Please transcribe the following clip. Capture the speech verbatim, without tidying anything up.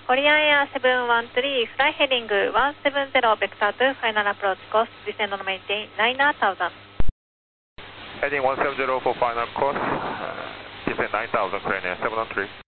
Korean Air seven one three, fly heading one seven zero, vector to final approach course, descend and maintain nine thousand. Heading one seven zero for final course, uh, descend nine thousand, Korean Air seven one three.